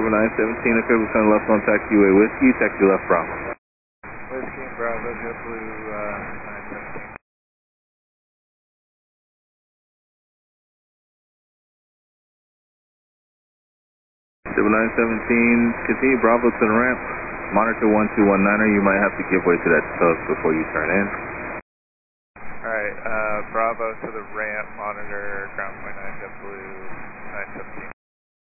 7917, okay, we're turning left on taxi way whiskey, taxi left Bravo. Whiskey and Bravo, JetBlue 917. 7917, continue Bravo to the ramp, monitor 1219er, you might have to give way to that tug before you turn in. Alright, Bravo to the ramp, monitor ground point 9 JetBlue 917.